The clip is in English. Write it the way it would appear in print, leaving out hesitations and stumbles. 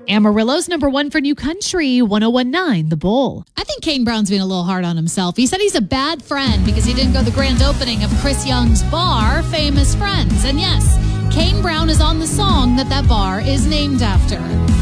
Amarillo's number one for New Country, 1019 The Bull. I think Kane Brown's being a little hard on himself. He said he's a bad friend because he didn't go to the grand opening of Chris Young's bar, Famous Friends. And yes, Kane Brown is on the song that bar is named after.